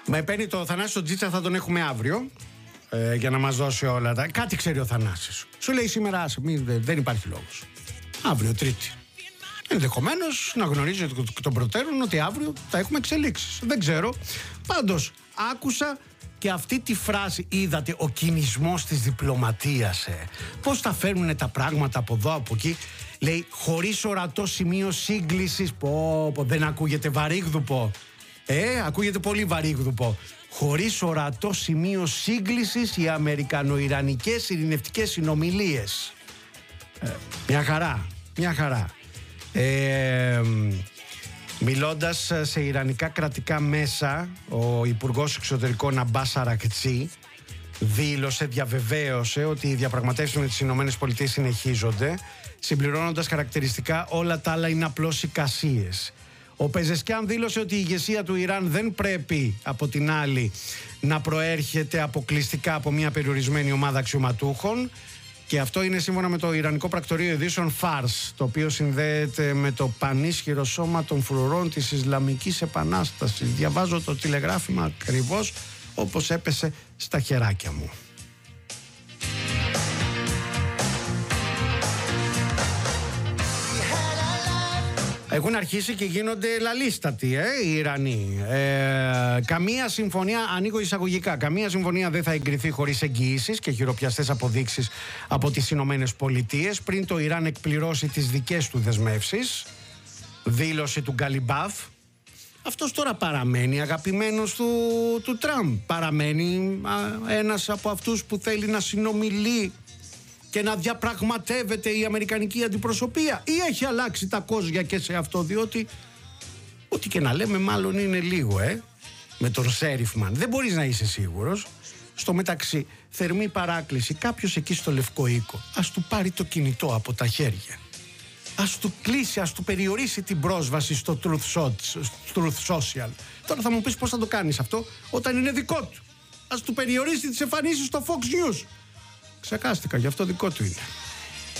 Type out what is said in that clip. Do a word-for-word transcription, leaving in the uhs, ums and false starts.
Με παίρνει το Θανάσιο Τζίτσα, θα τον έχουμε αύριο ε, για να μας δώσει όλα τα. Κάτι ξέρει ο Θανάσης. Σου λέει σήμερα άσε, μη, δεν υπάρχει λόγος. Αύριο Τρίτη. Ενδεχομένως να γνωρίζετε εκ των προτέρων ότι αύριο θα έχουμε εξελίξεις. Δεν ξέρω. Πάντως άκουσα και αυτή τη φράση, είδατε, ο κινησμός της διπλωματίας. Ε. Πώς θα φέρνουν τα πράγματα από εδώ, από εκεί. Λέει, χωρίς ορατό σημείο σύγκλησης. Πω, πω, δεν ακούγεται βαρύγδουπο. Ε, ακούγεται πολύ βαρύγδουπο. Χωρίς ορατό σημείο σύγκλησης οι αμερικανοϊρανικές ειρηνευτικές συνομιλίες. Ε, μια χαρά, μια χαρά. Ε, μιλώντας σε ιρανικά κρατικά μέσα, ο Υπουργός Εξωτερικών Αμπάς Αρακτσί δήλωσε, διαβεβαίωσε ότι οι διαπραγματεύσεις με τις Ηνωμένες Πολιτείες συνεχίζονται, συμπληρώνοντας χαρακτηριστικά όλα τα άλλα είναι απλώς εικασίες. Ο Πεζεσκιάν δήλωσε ότι η ηγεσία του Ιράν δεν πρέπει από την άλλη να προέρχεται αποκλειστικά από μια περιορισμένη ομάδα αξιωματούχων, και αυτό είναι σύμφωνα με το Ιρανικό Πρακτορείο Ειδήσεων Φάρς, το οποίο συνδέεται με το πανίσχυρο σώμα των φρουρών της Ισλαμικής Επανάστασης. Διαβάζω το τηλεγράφημα ακριβώς όπως έπεσε στα χεράκια μου. Έχουν αρχίσει και γίνονται λαλίστατοι ε, οι Ιρανοί. Ε, καμία συμφωνία, ανοίγω εισαγωγικά, καμία συμφωνία δεν θα εγκριθεί χωρίς εγγυήσεις και χειροπιαστές αποδείξεις από τις Ηνωμένες Πολιτείες πριν το Ιράν εκπληρώσει τις δικές του δεσμεύσεις. Δήλωση του Γκαλιμπάφ. Αυτός τώρα παραμένει αγαπημένος του, του Τραμπ. Παραμένει α, ένας από αυτούς που θέλει να συνομιλεί και να διαπραγματεύεται η αμερικανική αντιπροσωπεία, ή έχει αλλάξει τα κόζια και σε αυτό, διότι ό,τι και να λέμε μάλλον είναι λίγο ε με τον Σέριφμαν, δεν μπορείς να είσαι σίγουρος. Στο μεταξύ, θερμή παράκληση, κάποιος εκεί στο Λευκό Οίκο ας του πάρει το κινητό από τα χέρια, ας του κλείσει, ας του περιορίσει την πρόσβαση στο Truth Social. Τώρα θα μου πεις πώς θα το κάνεις αυτό όταν είναι δικό του. Ας του περιορίσει τις εμφανίσεις στο Fox News. Ξεχάστηκα, γι' αυτό δικό του είναι.